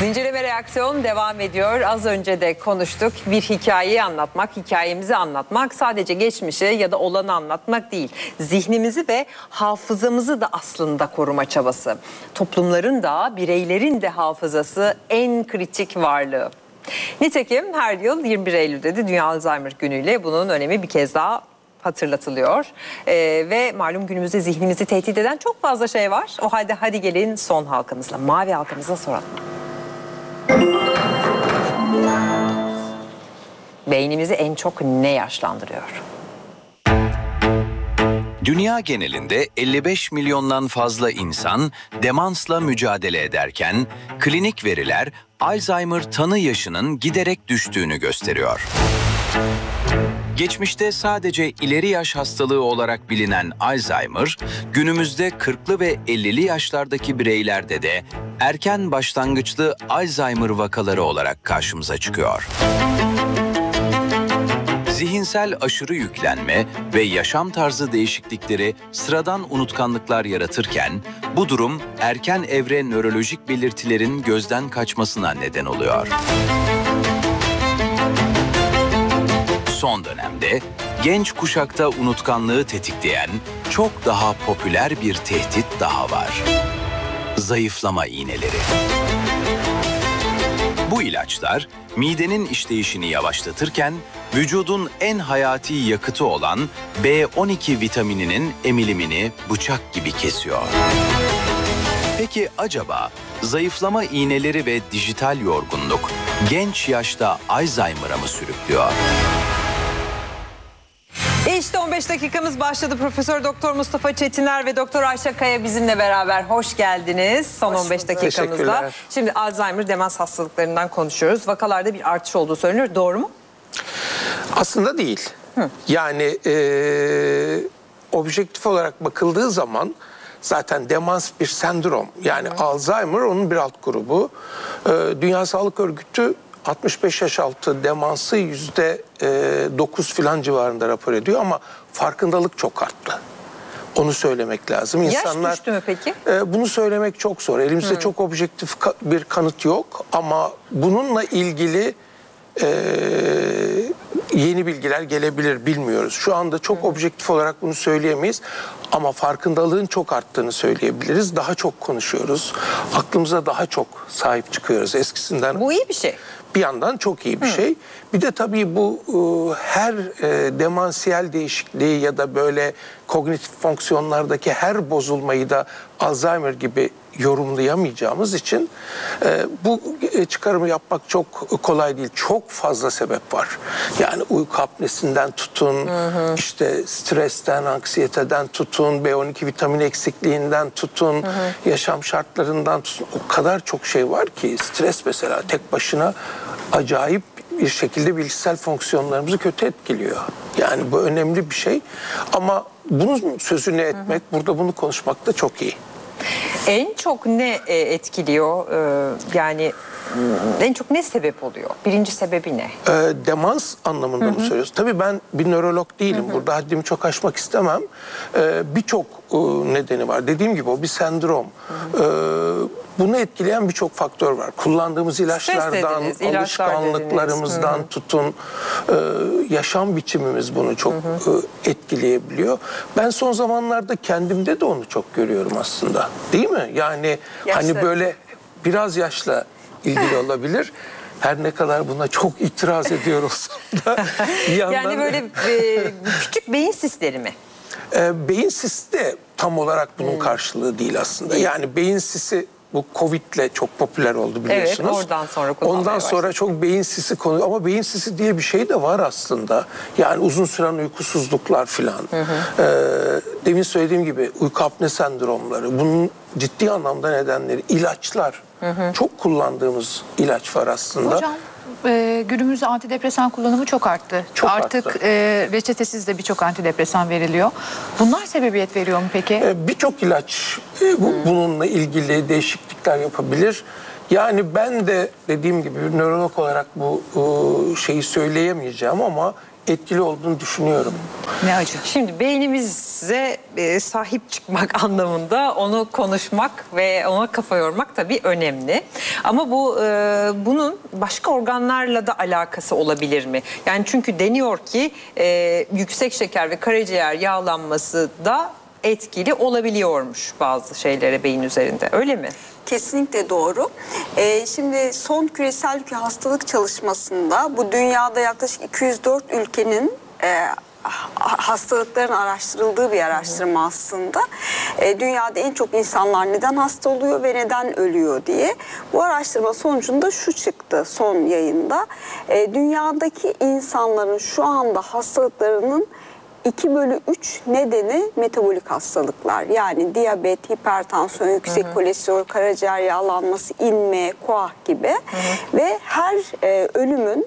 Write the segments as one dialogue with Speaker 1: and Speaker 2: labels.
Speaker 1: Zincirleme reaksiyon devam ediyor. Az önce de konuştuk. Bir hikayeyi anlatmak, hikayemizi anlatmak sadece geçmişi ya da olanı anlatmak değil. Zihnimizi ve hafızamızı da aslında koruma çabası. Toplumların da, bireylerin de hafızası en kritik varlığı. Nitekim her yıl 21 Eylül'de de Dünya Alzheimer günüyle bunun önemi bir kez daha hatırlatılıyor. Ve malum günümüzde zihnimizi tehdit eden çok fazla şey var. O halde hadi gelin son halkamızla, mavi halkamıza soralım. Beynimizi en çok ne yaşlandırıyor?
Speaker 2: Dünya genelinde 55 milyondan fazla insan demansla mücadele ederken klinik veriler Alzheimer tanı yaşının giderek düştüğünü gösteriyor. Geçmişte sadece ileri yaş hastalığı olarak bilinen Alzheimer, günümüzde 40'lı ve 50'li yaşlardaki bireylerde de erken başlangıçlı Alzheimer vakaları olarak karşımıza çıkıyor. Zihinsel aşırı yüklenme ve yaşam tarzı değişiklikleri sıradan unutkanlıklar yaratırken, bu durum erken evre nörolojik belirtilerin gözden kaçmasına neden oluyor. Son dönemde genç kuşakta unutkanlığı tetikleyen çok daha popüler bir tehdit daha var. Zayıflama iğneleri. Bu ilaçlar midenin işleyişini yavaşlatırken vücudun en hayati yakıtı olan B12 vitamininin emilimini bıçak gibi kesiyor. Peki acaba zayıflama iğneleri ve dijital yorgunluk genç yaşta Alzheimer'a mı sürüklüyor?
Speaker 1: İşte 15 dakikamız başladı. Profesör Doktor Mustafa Çetiner ve Doktor Ayşe Kaya bizimle beraber. Hoş geldiniz son 15 dakikamızda. Şimdi Alzheimer demans hastalıklarından konuşuyoruz. Vakalarda bir artış olduğu söyleniyor. Doğru mu?
Speaker 3: Aslında değil. Yani objektif olarak bakıldığı zaman zaten demans bir sendrom. Yani Alzheimer onun bir alt grubu. Dünya Sağlık Örgütü 65 yaş altı demansı %9 filan civarında rapor ediyor ama farkındalık çok arttı. Onu söylemek lazım.
Speaker 1: İnsanlar, yaş düştü mü peki?
Speaker 3: Bunu söylemek çok zor. Elimizde çok objektif bir kanıt yok ama bununla ilgili yeni bilgiler gelebilir, bilmiyoruz. Şu anda çok objektif olarak bunu söyleyemeyiz ama farkındalığın çok arttığını söyleyebiliriz. Daha çok konuşuyoruz. Aklımıza daha çok sahip çıkıyoruz eskisinden.
Speaker 1: Bu iyi bir şey.
Speaker 3: Bir yandan çok iyi bir şey. Bir de tabii bu her demansiyel değişikliği ya da böyle kognitif fonksiyonlardaki her bozulmayı da Alzheimer gibi yorumlayamayacağımız için bu çıkarımı yapmak çok kolay değil. Çok fazla sebep var. Yani uyku apnesinden tutun, işte stresten, anksiyeteden tutun, B12 vitamin eksikliğinden tutun, yaşam şartlarından tutun. O kadar çok şey var ki stres mesela tek başına acayip bir şekilde bilişsel fonksiyonlarımızı kötü etkiliyor. Yani bu önemli bir şey ama bunun sözünü etmek, burada bunu konuşmak da çok iyi.
Speaker 1: En çok ne etkiliyor? Yani en çok ne sebep oluyor? Birinci sebebi ne?
Speaker 3: Demans anlamında mı söylüyorsun? Tabii ben bir nörolog değilim. Burada haddimi çok aşmak istemem. Birçok nedeni var. Dediğim gibi o bir sendrom. Bunu etkileyen birçok faktör var. Kullandığımız ilaçlardan, alışkanlıklarımızdan tutun, yaşam biçimimiz bunu çok etkileyebiliyor. Ben son zamanlarda kendimde de onu çok görüyorum aslında. Değil mi? Yani hani böyle biraz yaşla ilgili olabilir. Her ne kadar buna çok itiraz ediyor olsam da bir yandan...
Speaker 1: Yani böyle küçük beyin sisleri mi?
Speaker 3: Beyin sisi de tam olarak bunun karşılığı değil aslında. Yani beyin sisi bu Covid'le çok popüler oldu biliyorsunuz.
Speaker 1: Evet,
Speaker 3: ondan sonra çok beyin sisi konuyor. Ama beyin sisi diye bir şey de var aslında. Yani uzun süren uykusuzluklar filan. Demin söylediğim gibi uyku apne sendromları. Bunun ciddi anlamda nedenleri. İlaçlar. Çok kullandığımız ilaç var aslında.
Speaker 4: Hocam günümüzde antidepresan kullanımı çok arttı. Artık reçetesiz de birçok antidepresan veriliyor. Bunlar sebebiyet veriyor mu peki?
Speaker 3: Birçok ilaç bununla ilgili değişiklikler yapabilir. Yani ben de dediğim gibi nörolog olarak bu şeyi söyleyemeyeceğim ama etkili olduğunu düşünüyorum.
Speaker 4: Ne acı.
Speaker 1: Şimdi beynimize sahip çıkmak anlamında onu konuşmak ve ona kafa yormak tabii önemli. Ama bunun başka organlarla da alakası olabilir mi? Yani çünkü deniyor ki yüksek şeker ve karaciğer yağlanması da etkili olabiliyormuş bazı şeylere beyin üzerinde. Öyle mi?
Speaker 5: Kesinlikle doğru. Şimdi son küresel hastalık çalışmasında bu dünyada yaklaşık 204 ülkenin hastalıkların araştırıldığı bir araştırma aslında. Dünyada en çok insanlar neden hasta oluyor ve neden ölüyor diye. Bu araştırma sonucunda şu çıktı son yayında. Dünyadaki insanların şu anda hastalıklarının 2/3 nedeni metabolik hastalıklar. Yani diyabet, hipertansiyon, yüksek kolesterol, karaciğer yağlanması, inme, koah gibi. Ve her ölümün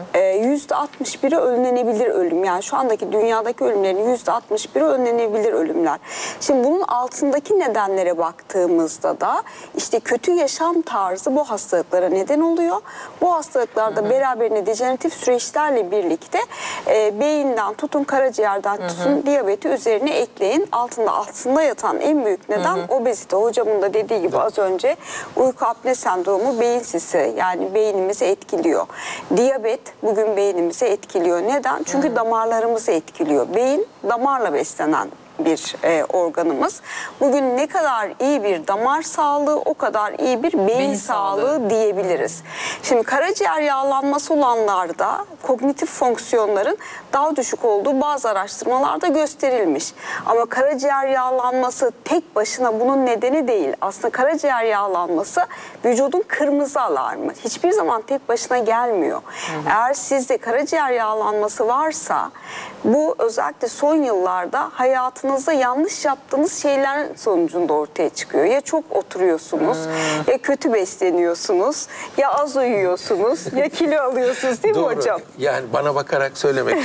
Speaker 5: %61'i önlenebilir ölüm. Yani şu andaki dünyadaki ölümlerin %61'i önlenebilir ölümler. Şimdi bunun altındaki nedenlere baktığımızda da işte kötü yaşam tarzı bu hastalıklara neden oluyor. Bu hastalıklarda beraberinde dejeneratif süreçlerle birlikte beyinden tutun, karaciğerden tutun, diyabeti üzerine ekleyin. Altında yatan en büyük neden obezite. Hocamın da dediği gibi az önce uyku apne sendromu beyin sisi, yani beynimizi etkiliyor. Diyabet bugün beynimizi etkiliyor. Neden? Çünkü damarlarımızı etkiliyor. Beyin damarla beslenen bir organımız. Bugün ne kadar iyi bir damar sağlığı, o kadar iyi bir beyin sağlığı diyebiliriz. Şimdi karaciğer yağlanması olanlarda kognitif fonksiyonların daha düşük olduğu bazı araştırmalarda gösterilmiş. Ama karaciğer yağlanması tek başına bunun nedeni değil. Aslında karaciğer yağlanması vücudun kırmızı alarmı. Hiçbir zaman tek başına gelmiyor. Eğer sizde karaciğer yağlanması varsa bu özellikle son yıllarda hayatınızda yanlış yaptığınız şeyler sonucunda ortaya çıkıyor. Ya çok oturuyorsunuz, ya kötü besleniyorsunuz, ya az uyuyorsunuz, ya kilo alıyorsunuz, değil mi hocam?
Speaker 3: Yani bana bakarak söylemek.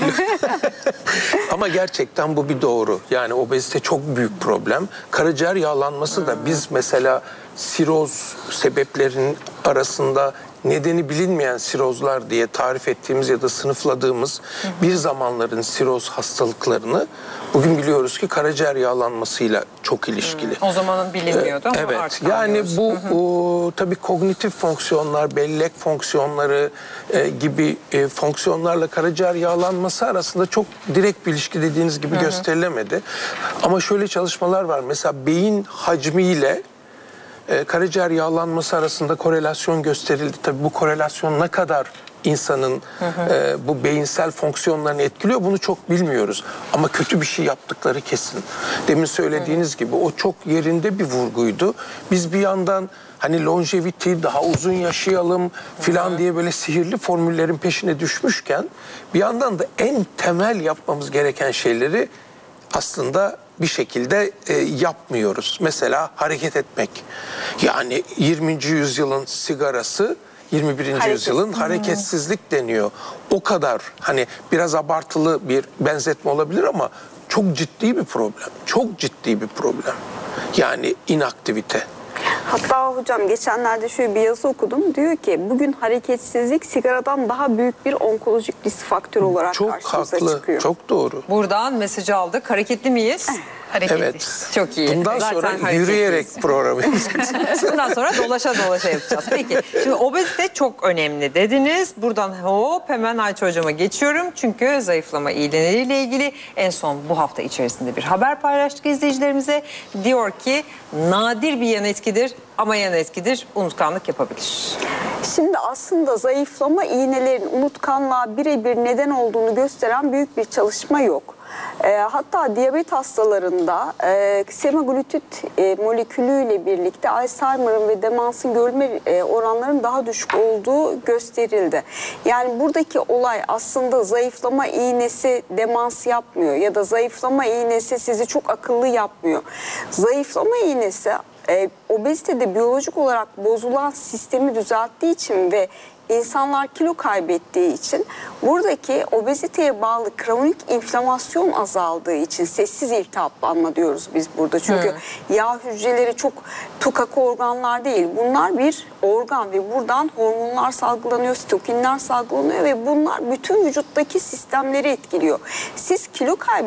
Speaker 3: Ama gerçekten bu bir doğru. Yani obezite çok büyük problem. Karaciğer yağlanması da biz mesela siroz sebeplerinin arasında nedeni bilinmeyen sirozlar diye tarif ettiğimiz ya da sınıfladığımız bir zamanların siroz hastalıklarını bugün biliyoruz ki karaciğer yağlanmasıyla çok ilişkili.
Speaker 1: O zamanın bilinmiyordu ama
Speaker 3: evet,
Speaker 1: artık
Speaker 3: yani
Speaker 1: anlıyoruz.
Speaker 3: bu tabii kognitif fonksiyonlar, bellek fonksiyonları gibi fonksiyonlarla karaciğer yağlanması arasında çok direkt bir ilişki dediğiniz gibi gösterilemedi. Ama şöyle çalışmalar var. Mesela beyin hacmiyle karaciğer yağlanması arasında korelasyon gösterildi. Tabii bu korelasyon ne kadar insanın bu beyinsel fonksiyonlarını etkiliyor bunu çok bilmiyoruz. Ama kötü bir şey yaptıkları kesin. Demin söylediğiniz gibi o çok yerinde bir vurguydu. Biz bir yandan hani longevity, daha uzun yaşayalım filan diye böyle sihirli formüllerin peşine düşmüşken bir yandan da en temel yapmamız gereken şeyleri aslında bir şekilde yapmıyoruz. Mesela hareket etmek. Yani 20. yüzyılın sigarası 21. yüzyılın hareketsizlik deniyor. O kadar hani biraz abartılı bir benzetme olabilir ama çok ciddi bir problem. Çok ciddi bir problem. Yani inaktivite.
Speaker 5: Hatta hocam geçenlerde şöyle bir yazı okudum. Diyor ki bugün hareketsizlik sigaradan daha büyük bir onkolojik risk faktörü olarak karşımıza çıkıyor.
Speaker 3: Çok doğru.
Speaker 1: Buradan mesajı aldık. Hareketli miyiz?
Speaker 4: Hareketliyiz.
Speaker 3: Evet.
Speaker 1: Çok iyi.
Speaker 3: Bundan
Speaker 1: Zaten
Speaker 3: sonra
Speaker 1: hareketliyiz.
Speaker 3: yürüyerek programı
Speaker 1: Bundan sonra dolaşa dolaşa yapacağız. Peki şimdi obezite çok önemli dediniz. Buradan hop hemen Ayça hocama geçiyorum. Çünkü zayıflama iğneleriyle ilgili en son bu hafta içerisinde bir haber paylaştık izleyicilerimize. Diyor ki nadir bir yan etkidir ama yan etkidir, unutkanlık yapabilir.
Speaker 5: Şimdi aslında zayıflama iğnelerinin unutkanlığa birebir neden olduğunu gösteren büyük bir çalışma yok. Hatta diyabet hastalarında semaglutid molekülüyle birlikte Alzheimer'ın ve demansın görülme oranlarının daha düşük olduğu gösterildi. Yani buradaki olay aslında zayıflama iğnesi demans yapmıyor ya da zayıflama iğnesi sizi çok akıllı yapmıyor. Zayıflama iğnesi obezitede biyolojik olarak bozulan sistemi düzelttiği için ve insanlar kilo kaybettiği için buradaki obeziteye bağlı kronik inflamasyon azaldığı için sessiz iltihaplanma diyoruz biz burada. Çünkü yağ hücreleri çok tukak organlar değil. Bunlar bir organ ve buradan hormonlar salgılanıyor, sitokinler salgılanıyor ve bunlar bütün vücuttaki sistemleri etkiliyor. Siz kilo